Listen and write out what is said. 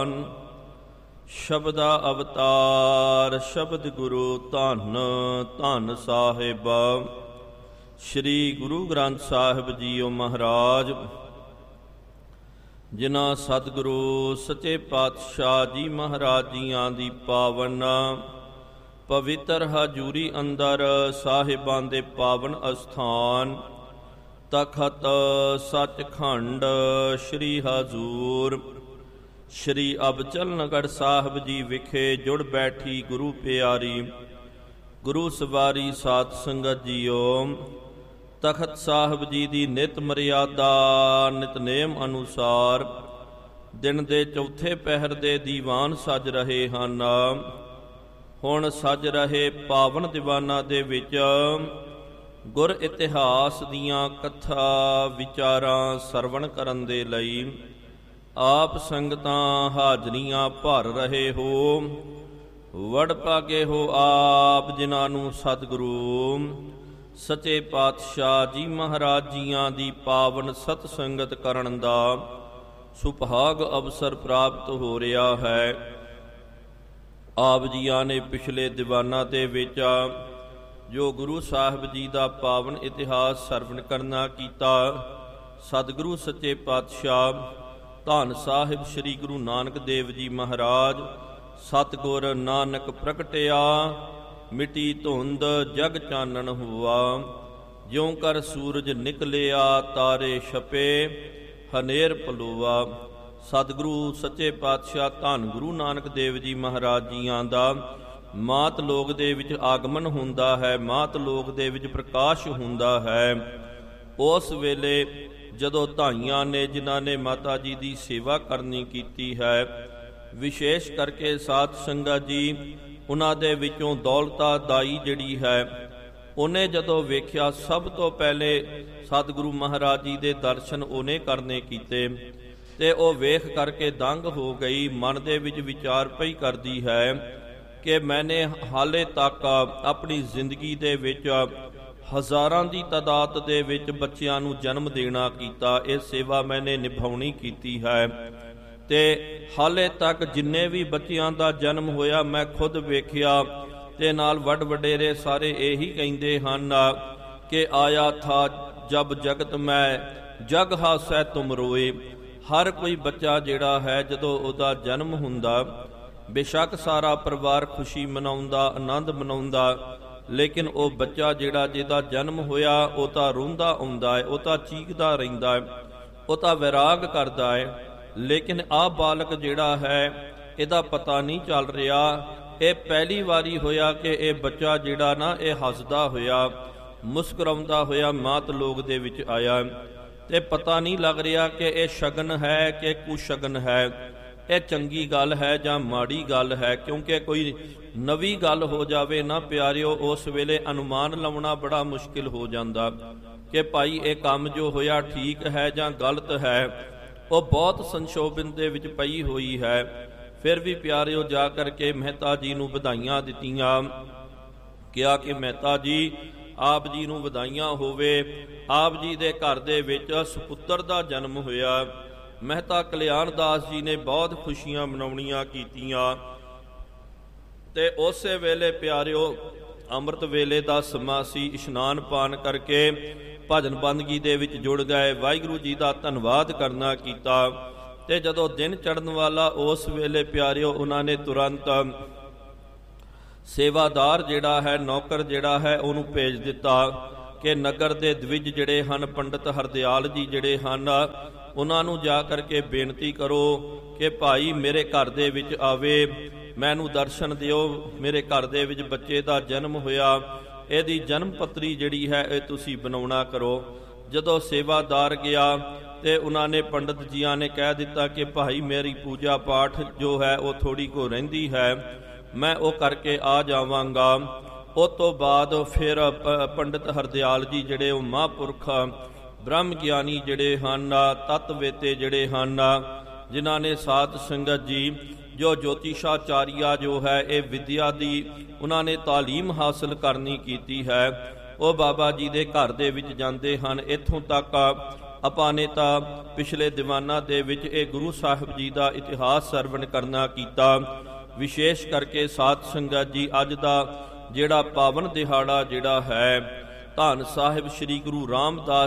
ਗਿਆਨ। ਸ਼ਬਦਾ ਅਵਤਾਰ ਸ਼ਬਦ ਗੁਰੂ ਧੰਨ ਧੰਨ ਸਾਹਿਬ ਸ੍ਰੀ ਗੁਰੂ ਗ੍ਰੰਥ ਸਾਹਿਬ ਜੀਓ ਮਹਾਰਾਜ। ਜਿਨ੍ਹਾਂ ਸਤਿਗੁਰੂ ਸੱਚੇ ਪਾਤਸ਼ਾਹ ਜੀ ਮਹਾਰਾਜ ਜੀਆਂ ਦੀ ਪਾਵਨ ਪਵਿੱਤਰ ਹਜ਼ੂਰੀ ਅੰਦਰ ਸਾਹਿਬਾਂ ਦੇ ਪਾਵਨ ਅਸਥਾਨ ਤਖਤ ਸੱਚਖੰਡ ਸ੍ਰੀ ਹਜ਼ੂਰ ਸ੍ਰੀ ਅਬਚਲ ਸਾਹਿਬ ਜੀ ਵਿਖੇ ਜੁੜ ਬੈਠੀ ਗੁਰੂ ਪਿਆਰੀ ਗੁਰੂ ਸਵਾਰੀ ਸਾਧ ਸੰਗਤ ਜੀਓ। ਤਖਤ ਸਾਹਿਬ ਜੀ ਦੀ ਨਿਤ ਮਰਿਆਦਾ ਨਿਤਨੇਮ ਅਨੁਸਾਰ ਦਿਨ ਦੇ ਚੌਥੇ ਪਹਿਰ ਦੇ ਦੀਵਾਨ ਸਜ ਰਹੇ ਹਨ। ਹੁਣ ਸਜ ਰਹੇ ਪਾਵਨ ਦੀਵਾਨਾਂ ਦੇ ਵਿੱਚ ਗੁਰ ਇਤਿਹਾਸ ਦੀਆਂ ਕਥਾ ਵਿਚਾਰਾਂ ਸਰਵਣ ਕਰਨ ਦੇ ਲਈ ਆਪ ਸੰਗਤਾਂ ਹਾਜ਼ਰੀਆਂ ਭਰ ਰਹੇ ਹੋ। ਵਡ ਭਾਗੇ ਹੋ ਆਪ ਜਿਨ੍ਹਾਂ ਨੂੰ ਸਤਿਗੁਰੂ ਸੱਚੇ ਪਾਤਸ਼ਾਹ ਜੀ ਮਹਾਰਾਜ ਜੀਆਂ ਦੀ ਪਾਵਨ ਸਤ ਸੰਗਤ ਕਰਨ ਦਾ ਸੁਭਾਗ ਅਵਸਰ ਪ੍ਰਾਪਤ ਹੋ ਰਿਹਾ ਹੈ। ਆਪ ਜੀਆਂ ਨੇ ਪਿਛਲੇ ਦੀਵਾਨਾਂ ਦੇ ਵਿੱਚ ਜੋ ਗੁਰੂ ਸਾਹਿਬ ਜੀ ਦਾ ਪਾਵਨ ਇਤਿਹਾਸ ਸਰਵਣ ਕਰਨਾ ਕੀਤਾ, ਸਤਿਗੁਰੂ ਸੱਚੇ ਪਾਤਸ਼ਾਹ ਧੰਨ ਸਾਹਿਬ ਸ੍ਰੀ ਗੁਰੂ ਨਾਨਕ ਦੇਵ ਜੀ ਮਹਾਰਾਜ ਸਤਿਗੁਰ ਨਾਨਕ ਪ੍ਰਗਟਿਆ ਮਿੱਟੀ ਧੁੰਦ ਜਗ ਚਾਨਣ ਹੁਆ। ਜਿਉਂ ਕਰ ਸੂਰਜ ਨਿਕਲਿਆ ਤਾਰੇ ਛਪੇ ਹਨੇਰ ਪਲੋਆ। ਸਤਿਗੁਰੂ ਸੱਚੇ ਪਾਤਸ਼ਾਹ ਧੰਨ ਗੁਰੂ ਨਾਨਕ ਦੇਵ ਜੀ ਮਹਾਰਾਜ ਜੀਆਂ ਦਾ ਮਾਤ ਲੋਕ ਦੇ ਵਿੱਚ ਆਗਮਨ ਹੁੰਦਾ ਹੈ, ਮਾਤ ਲੋਕ ਦੇ ਵਿੱਚ ਪ੍ਰਕਾਸ਼ ਹੁੰਦਾ ਹੈ। ਉਸ ਵੇਲੇ ਜਦੋਂ ਧਾਈਆਂ ਨੇ ਜਿਨ੍ਹਾਂ ਨੇ ਮਾਤਾ ਜੀ ਦੀ ਸੇਵਾ ਕਰਨੀ ਕੀਤੀ ਹੈ, ਵਿਸ਼ੇਸ਼ ਕਰਕੇ ਸਾਧ ਸੰਗਤ ਜੀ ਉਹਨਾਂ ਦੇ ਵਿੱਚੋਂ ਦੌਲਤਾ ਦਾਈ ਜਿਹੜੀ ਹੈ, ਉਹਨੇ ਜਦੋਂ ਵੇਖਿਆ ਸਭ ਤੋਂ ਪਹਿਲੇ ਸਤਿਗੁਰੂ ਮਹਾਰਾਜ ਜੀ ਦੇ ਦਰਸ਼ਨ ਉਹਨੇ ਕਰਨੇ ਕੀਤੇ ਤੇ ਉਹ ਵੇਖ ਕਰਕੇ ਦੰਗ ਹੋ ਗਈ। ਮਨ ਦੇ ਵਿੱਚ ਵਿਚਾਰ ਪਈ ਕਰਦੀ ਹੈ ਕਿ ਮੈਨੇ ਹਾਲੇ ਤੱਕ ਆਪਣੀ ਜ਼ਿੰਦਗੀ ਦੇ ਵਿੱਚ ਹਜ਼ਾਰਾਂ ਦੀ ਤਾਦਾਦ ਦੇ ਵਿੱਚ ਬੱਚਿਆਂ ਨੂੰ ਜਨਮ ਦੇਣਾ ਕੀਤਾ, ਇਹ ਸੇਵਾ ਮੈਨੇ ਨਿਭਾਉਣੀ ਕੀਤੀ ਹੈ ਤੇ ਹਾਲੇ ਤੱਕ ਜਿੰਨੇ ਵੀ ਬੱਚਿਆਂ ਦਾ ਜਨਮ ਹੋਇਆ ਮੈਂ ਖੁਦ ਵੇਖਿਆ ਤੇ ਨਾਲ ਵੱਡ ਵਡੇਰੇ ਸਾਰੇ ਇਹੀ ਕਹਿੰਦੇ ਹਨ ਕਿ ਆਇਆ ਥਾ ਜਬ ਜਗਤ ਮੈਂ ਜਗ ਹਾਸੈ ਤੁਮ ਰੋਏ। ਹਰ ਕੋਈ ਬੱਚਾ ਜਿਹੜਾ ਹੈ ਜਦੋਂ ਉਹਦਾ ਜਨਮ ਹੁੰਦਾ, ਬੇਸ਼ੱਕ ਸਾਰਾ ਪਰਿਵਾਰ ਖੁਸ਼ੀ ਮਨਾਉਂਦਾ, ਆਨੰਦ ਮਨਾਉਂਦਾ, ਲੇਕਿਨ ਉਹ ਬੱਚਾ ਜਿਹੜਾ ਜਿਹਦਾ ਜਨਮ ਹੋਇਆ ਉਹ ਤਾਂ ਰੋਂਦਾ ਆਉਂਦਾ ਹੈ, ਉਹ ਤਾਂ ਚੀਕਦਾ ਰਹਿੰਦਾ ਹੈ, ਉਹ ਤਾਂ ਵਿਰਾਗ ਕਰਦਾ ਹੈ। ਲੇਕਿਨ ਆਹ ਬਾਲਕ ਜਿਹੜਾ ਹੈ ਇਹਦਾ ਪਤਾ ਨਹੀਂ ਚੱਲ ਰਿਹਾ। ਇਹ ਪਹਿਲੀ ਵਾਰੀ ਹੋਇਆ ਕਿ ਇਹ ਬੱਚਾ ਜਿਹੜਾ ਨਾ ਇਹ ਹੱਸਦਾ ਹੋਇਆ ਮੁਸਕਰਾਉਂਦਾ ਹੋਇਆ ਮਾਤ ਲੋਕ ਦੇ ਵਿੱਚ ਆਇਆ ਤੇ ਪਤਾ ਨਹੀਂ ਲੱਗ ਰਿਹਾ ਕਿ ਇਹ ਸ਼ਗਨ ਹੈ ਕਿ ਕੁਸ਼ਗਨ ਹੈ, ਇਹ ਚੰਗੀ ਗੱਲ ਹੈ ਜਾਂ ਮਾੜੀ ਗੱਲ ਹੈ। ਕਿਉਂਕਿ ਕੋਈ ਨਵੀਂ ਗੱਲ ਹੋ ਜਾਵੇ ਨਾ ਪਿਆਰਿਓ, ਉਸ ਵੇਲੇ ਅਨੁਮਾਨ ਲਾਉਣਾ ਬੜਾ ਮੁਸ਼ਕਿਲ ਹੋ ਜਾਂਦਾ ਕਿ ਭਾਈ ਇਹ ਕੰਮ ਜੋ ਹੋਇਆ ਠੀਕ ਹੈ ਜਾਂ ਗਲਤ ਹੈ। ਉਹ ਬਹੁਤ ਸੰਸ਼ੋਭਨ ਦੇ ਵਿੱਚ ਪਈ ਹੋਈ ਹੈ। ਫਿਰ ਵੀ ਪਿਆਰਿਓ ਜਾ ਕਰਕੇ ਮਹਿਤਾ ਜੀ ਨੂੰ ਵਧਾਈਆਂ ਦਿੱਤੀਆਂ, ਕਿਹਾ ਕਿ ਮਹਿਤਾ ਜੀ ਆਪ ਜੀ ਨੂੰ ਵਧਾਈਆਂ ਹੋਵੇ, ਆਪ ਜੀ ਦੇ ਘਰ ਦੇ ਵਿੱਚ ਸੁਪੁੱਤਰ ਦਾ ਜਨਮ ਹੋਇਆ। ਮਹਿਤਾ ਕਲਿਆਣ ਦਾਸ ਜੀ ਨੇ ਬਹੁਤ ਖੁਸ਼ੀਆਂ ਮਨਾਉਣੀਆਂ ਕੀਤੀਆਂ ਤੇ ਉਸੇ ਵੇਲੇ ਪਿਆਰਿਓ ਅੰਮ੍ਰਿਤ ਵੇਲੇ ਦਾ ਸਮਾਂ ਸੀ। ਇਸ਼ਨਾਨ ਪਾਨ ਕਰਕੇ ਭਜਨ ਬੰਦਗੀ ਦੇ ਵਿੱਚ ਜੁੜ ਗਏ, ਵਾਹਿਗੁਰੂ ਜੀ ਦਾ ਧੰਨਵਾਦ ਕਰਨਾ ਕੀਤਾ ਤੇ ਜਦੋਂ ਦਿਨ ਚੜ੍ਹਨ ਵਾਲਾ ਉਸ ਵੇਲੇ ਪਿਆਰਿਓ ਉਹਨਾਂ ਨੇ ਤੁਰੰਤ ਸੇਵਾਦਾਰ ਜਿਹੜਾ ਹੈ, ਨੌਕਰ ਜਿਹੜਾ ਹੈ, ਉਹਨੂੰ ਭੇਜ ਦਿੱਤਾ ਕਿ ਨਗਰ ਦੇ ਦਵਿਜ ਜਿਹੜੇ ਹਨ, ਪੰਡਿਤ ਹਰਦਿਆਲ ਜੀ ਜਿਹੜੇ ਹਨ, ਉਹਨਾਂ ਨੂੰ ਜਾ ਕਰਕੇ ਬੇਨਤੀ ਕਰੋ ਕਿ ਭਾਈ ਮੇਰੇ ਘਰ ਦੇ ਵਿੱਚ ਆਵੇ, ਮੈਨੂੰ ਦਰਸ਼ਨ ਦਿਓ, ਮੇਰੇ ਘਰ ਦੇ ਵਿੱਚ ਬੱਚੇ ਦਾ ਜਨਮ ਹੋਇਆ, ਇਹਦੀ ਜਨਮ ਪੱਤਰੀ ਜਿਹੜੀ ਹੈ ਇਹ ਤੁਸੀਂ ਬਣਾਉਣਾ ਕਰੋ। ਜਦੋਂ ਸੇਵਾਦਾਰ ਗਿਆ ਤੇ ਉਹਨਾਂ ਨੇ ਪੰਡਿਤ ਜੀਆਂ ਨੇ ਕਹਿ ਦਿੱਤਾ ਕਿ ਭਾਈ ਮੇਰੀ ਪੂਜਾ ਪਾਠ ਜੋ ਹੈ ਉਹ ਥੋੜੀ ਕੋ ਰਹਿੰਦੀ ਹੈ, ਮੈਂ ਉਹ ਕਰਕੇ ਆ ਜਾਵਾਂਗਾ। ਉਸ ਤੋਂ ਬਾਅਦ ਫਿਰ ਪੰਡਿਤ ਹਰਦਿਆਲ ਜੀ ਜਿਹੜੇ ਉਹ ਮਹਾਂਪੁਰਖ ਬ੍ਰਹਮ ਗਿਆਨੀ ਜਿਹੜੇ ਹਨ, ਤਤਵੇਤੇ ਜਿਹੜੇ ਹਨ, ਜਿਨ੍ਹਾਂ ਨੇ ਸਾਧ ਸੰਗਤ ਜੀ ਜੋ ਜੋਤਿਸ਼ਾਚਾਰੀਆ ਜੋ ਹੈ ਇਹ ਵਿਦਿਆ ਦੀ ਉਹਨਾਂ ਨੇ ਤਾਲੀਮ ਹਾਸਲ ਕਰਨੀ ਕੀਤੀ ਹੈ, ਉਹ ਬਾਬਾ ਜੀ ਦੇ ਘਰ ਦੇ ਵਿੱਚ ਜਾਂਦੇ ਹਨ। ਇੱਥੋਂ ਤੱਕ ਆਪਾਂ ਨੇ ਤਾਂ ਪਿਛਲੇ ਦੀਵਾਨਾਂ ਦੇ ਵਿੱਚ ਇਹ ਗੁਰੂ ਸਾਹਿਬ ਜੀ ਦਾ ਇਤਿਹਾਸ ਸਰਵਣ ਕਰਨਾ ਕੀਤਾ। ਵਿਸ਼ੇਸ਼ ਕਰਕੇ ਸਾਧ ਸੰਗਤ ਜੀ, ਅੱਜ ਦਾ ਜਿਹੜਾ ਪਾਵਨ ਦਿਹਾੜਾ ਜਿਹੜਾ ਹੈ, ਧੰਨ ਸਾਹਿਬ ਸ੍ਰੀ ਗੁਰੂ ਰਾਮਦਾਸ